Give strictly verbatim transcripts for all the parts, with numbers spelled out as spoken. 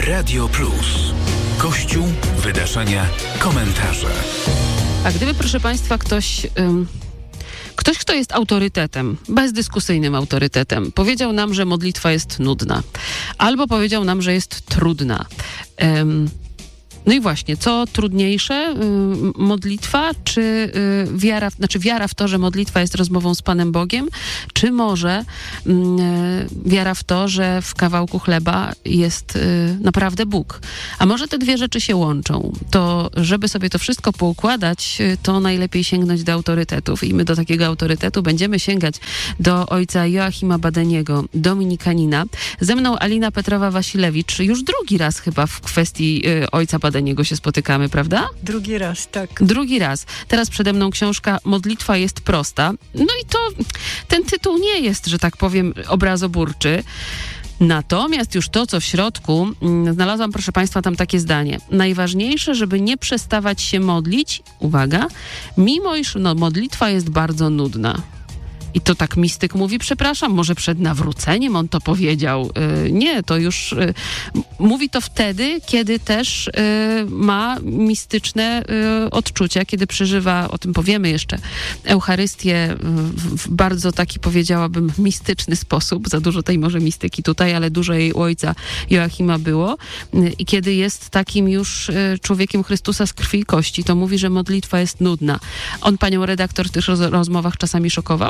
Radio Plus. Kościół, wydarzenia, komentarze. A gdyby, proszę Państwa, ktoś... Ym... Ktoś, kto jest autorytetem, bezdyskusyjnym autorytetem, powiedział nam, że modlitwa jest nudna. Albo powiedział nam, że jest trudna. Um, no i właśnie, co trudniejsze? Y, modlitwa, czy y, wiara, znaczy wiara w to, że modlitwa jest rozmową z Panem Bogiem, czy może y, wiara w to, że w kawałku chleba jest y, naprawdę Bóg. A może te dwie rzeczy się łączą. To, żeby sobie to wszystko poukładać, y, to najlepiej sięgnąć do autorytetów. I my do takiego autorytetu będziemy sięgać do ojca Joachima Badeniego, dominikanina. Ze mną Alina Petrowa-Wasilewicz. Już drugi raz chyba w kwestii y, ojca Badeniego niego się spotykamy, prawda? Drugi raz, tak. Drugi raz. Teraz przede mną książka Modlitwa jest prosta. No i to, ten tytuł nie jest, że tak powiem, obrazoburczy. Natomiast już to, co w środku, znalazłam, proszę Państwa, tam takie zdanie. Najważniejsze, żeby nie przestawać się modlić, uwaga, mimo iż no, modlitwa jest bardzo nudna. I to tak mistyk mówi, przepraszam, może przed nawróceniem on to powiedział. Yy, nie, to już yy, mówi to wtedy, kiedy też yy, ma mistyczne yy, odczucia, kiedy przeżywa, o tym powiemy jeszcze, Eucharystię w, w bardzo taki, powiedziałabym, mistyczny sposób. Za dużo tej może mistyki tutaj, ale dużo jej u ojca Joachima było. Yy, I kiedy jest takim już yy, człowiekiem Chrystusa z krwi i kości, to mówi, że modlitwa jest nudna. On panią redaktor w tych roz- rozmowach czasami szokował?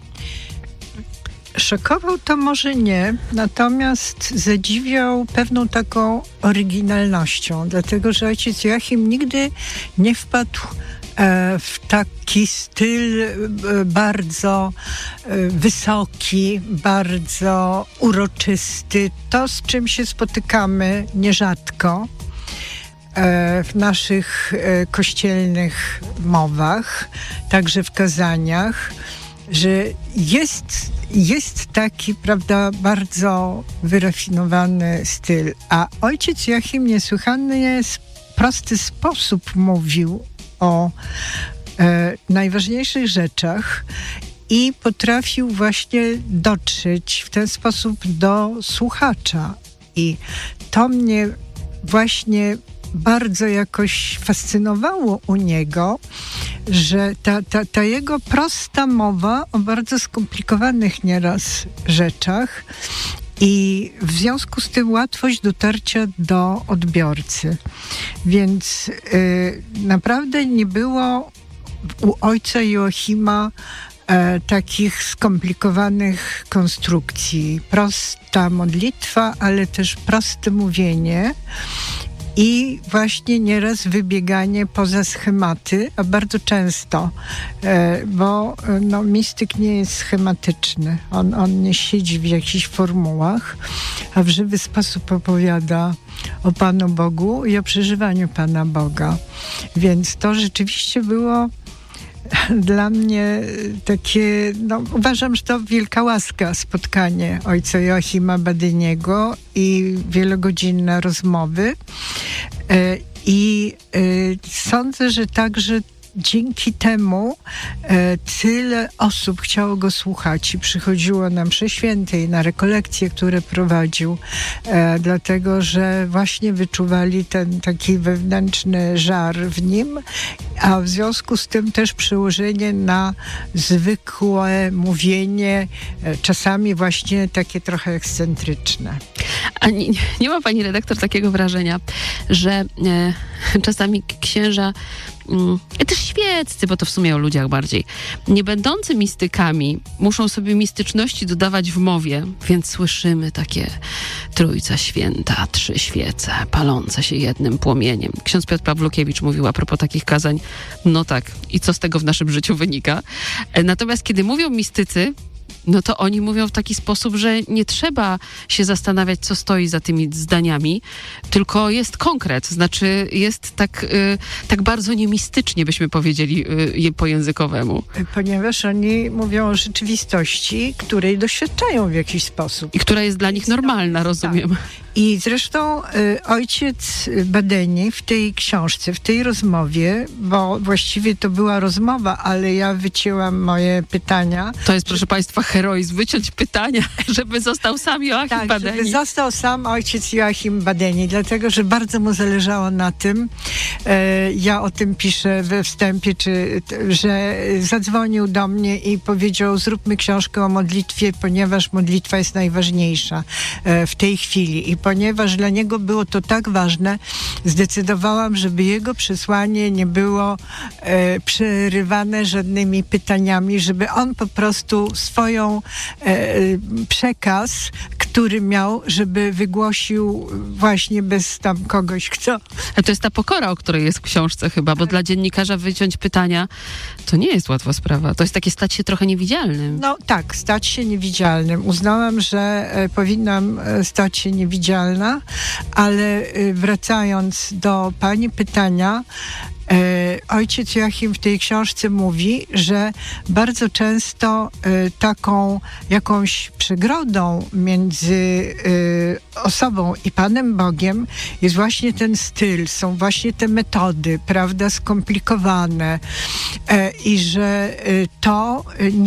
Szokował to może nie, natomiast zadziwiał pewną taką oryginalnością, dlatego że ojciec Joachim nigdy nie wpadł e, w taki styl e, bardzo e, wysoki, bardzo uroczysty. To, z czym się spotykamy nierzadko e, w naszych e, kościelnych mowach, także w kazaniach, że jest, jest taki, prawda, bardzo wyrafinowany styl. A ojciec Joachim niesłychanie prosty sposób mówił o e, najważniejszych rzeczach i potrafił właśnie dotrzeć w ten sposób do słuchacza. I to mnie właśnie bardzo jakoś fascynowało u niego, że ta, ta, ta jego prosta mowa o bardzo skomplikowanych nieraz rzeczach i w związku z tym łatwość dotarcia do odbiorcy. Więc y, naprawdę nie było u ojca Joachima e, takich skomplikowanych konstrukcji. Prosta modlitwa, ale też proste mówienie. I właśnie nieraz wybieganie poza schematy, a bardzo często, e, bo no, mistyk nie jest schematyczny. On, on nie siedzi w jakichś formułach, a w żywy sposób opowiada o Panu Bogu i o przeżywaniu Pana Boga. Więc to rzeczywiście było dla mnie takie, no uważam, że to wielka łaska spotkanie ojca Joachima Badeniego i wielogodzinne rozmowy. I sądzę, że także dzięki temu e, tyle osób chciało go słuchać i przychodziło na mszy świętej, na rekolekcje, które prowadził, e, dlatego, że właśnie wyczuwali ten taki wewnętrzny żar w nim, a w związku z tym też przełożenie na zwykłe mówienie, e, czasami właśnie takie trochę ekscentryczne. A nie, nie ma pani redaktor takiego wrażenia, że e, czasami księża Mm, też świeccy, bo to w sumie o ludziach bardziej, nie będący mistykami, muszą sobie mistyczności dodawać w mowie, więc słyszymy takie Trójca Święta, trzy świece, palące się jednym płomieniem. Ksiądz Piotr Pawlukiewicz mówił a propos takich kazań, no tak, i co z tego w naszym życiu wynika? Natomiast kiedy mówią mistycy, no to oni mówią w taki sposób, że nie trzeba się zastanawiać, co stoi za tymi zdaniami, tylko jest konkret, znaczy jest tak, y, tak bardzo niemistycznie, byśmy powiedzieli y, po językowemu. Ponieważ oni mówią o rzeczywistości, której doświadczają w jakiś sposób. I która jest dla nich normalna, rozumiem. Tak. I zresztą y, ojciec Badeni w tej książce, w tej rozmowie, bo właściwie to była rozmowa, ale ja wycięłam moje pytania. To jest, proszę Państwa, heroizm. Wyciąć pytania, żeby został sam Joachim tak, Badeni. żeby został sam ojciec Joachim Badeni, dlatego, że bardzo mu zależało na tym, e, ja o tym piszę we wstępie, czy, t, że zadzwonił do mnie i powiedział, zróbmy książkę o modlitwie, ponieważ modlitwa jest najważniejsza e, w tej chwili. I ponieważ dla niego było to tak ważne, zdecydowałam, żeby jego przesłanie nie było e, przerywane żadnymi pytaniami, żeby on po prostu swoją e, przekaz, który miał, żeby wygłosił właśnie bez tam kogoś, kto... A to jest ta pokora, o której jest w książce chyba, bo dla dziennikarza wyciąć pytania to nie jest łatwa sprawa. To jest takie stać się trochę niewidzialnym. No tak, stać się niewidzialnym. Uznałam, że e, powinnam e, stać się niewidzialna, ale e, wracając do pani pytania, E, ojciec Joachim w tej książce mówi, że bardzo często e, taką jakąś przegrodą między e, osobą i Panem Bogiem jest właśnie ten styl, są właśnie te metody, prawda, skomplikowane e, i że e, to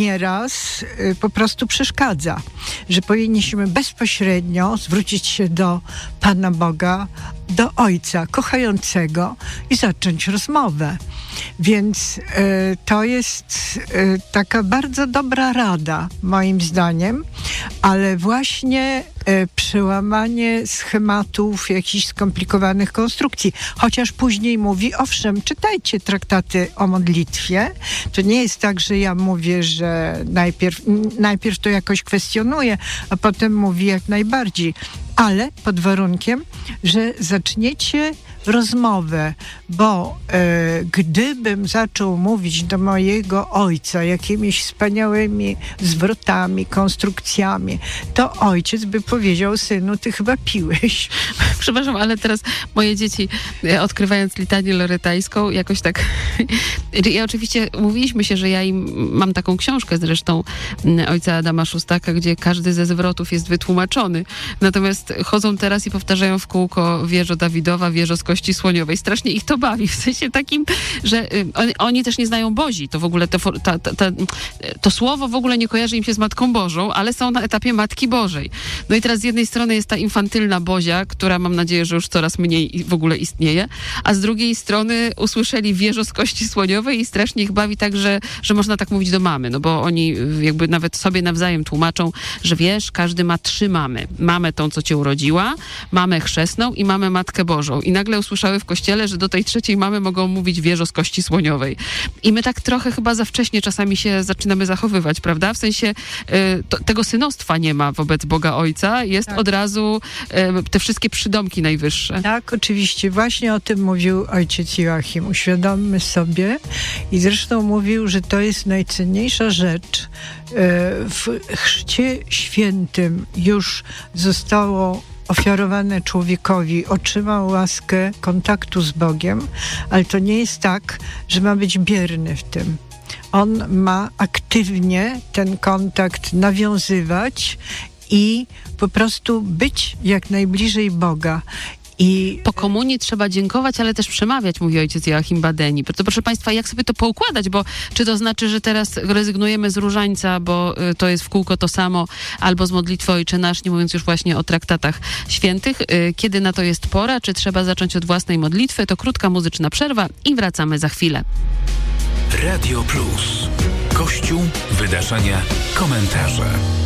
nieraz e, po prostu przeszkadza, że powinniśmy bezpośrednio zwrócić się do Pana Boga, do Ojca kochającego i zacząć rozmowę. Więc y, to jest y, taka bardzo dobra rada, moim zdaniem, ale właśnie y, przełamanie schematów, jakichś skomplikowanych konstrukcji. Chociaż później mówi, owszem, czytajcie traktaty o modlitwie. To nie jest tak, że ja mówię, że najpierw, najpierw to jakoś kwestionuję, a potem mówi jak najbardziej. Ale pod warunkiem, że zaczniecie rozmowę, bo e, gdybym zaczął mówić do mojego ojca jakimiś wspaniałymi zwrotami, konstrukcjami, to ojciec by powiedział, synu, ty chyba piłeś. Przepraszam, ale teraz moje dzieci, odkrywając litanię loretajską, jakoś tak... Ja oczywiście, mówiliśmy się, że ja im mam taką książkę zresztą ojca Adama Szustaka, gdzie każdy ze zwrotów jest wytłumaczony. Natomiast chodzą teraz i powtarzają w kółko wieżo Dawidowa, wieżo z kości słoniowej. Strasznie ich to bawi, w sensie takim, że y, oni, oni też nie znają Bozi. To w ogóle to, ta, ta, ta, to słowo w ogóle nie kojarzy im się z Matką Bożą, ale są na etapie Matki Bożej. No i teraz z jednej strony jest ta infantylna Bozia, która mam nadzieję, że już coraz mniej w ogóle istnieje, a z drugiej strony usłyszeli wieżo z kości słoniowej i strasznie ich bawi tak, że, że można tak mówić do mamy, no bo oni jakby nawet sobie nawzajem tłumaczą, że wiesz, każdy ma trzy mamy. Mamę tą, co cię urodziła, mamę chrzestną i mamę Matkę Bożą. I nagle usłyszały w kościele, że do tej trzeciej mamy mogą mówić wieżo z kości słoniowej. I my tak trochę chyba za wcześnie czasami się zaczynamy zachowywać, prawda? W sensie y, to, tego synostwa nie ma wobec Boga Ojca. Jest tak. Od razu y, te wszystkie przydomki najwyższe. Tak, oczywiście. Właśnie o tym mówił ojciec Joachim. Uświadommy sobie i zresztą mówił, że to jest najcenniejsza rzecz. Y, w chrzcie świętym już zostało ofiarowane człowiekowi, otrzymał łaskę kontaktu z Bogiem, ale to nie jest tak, że ma być bierny w tym. On ma aktywnie ten kontakt nawiązywać i po prostu być jak najbliżej Boga. I po komunii trzeba dziękować, ale też przemawiać, mówi ojciec Joachim Badeni. To proszę Państwa, jak sobie to poukładać, bo czy to znaczy, że teraz rezygnujemy z różańca, bo y, to jest w kółko to samo, albo z modlitwy Ojcze Nasz, nie mówiąc już właśnie o traktatach świętych. Y, kiedy na to jest pora? Czy trzeba zacząć od własnej modlitwy? To krótka muzyczna przerwa i wracamy za chwilę. Radio Plus. Kościół, wydarzenia, komentarze.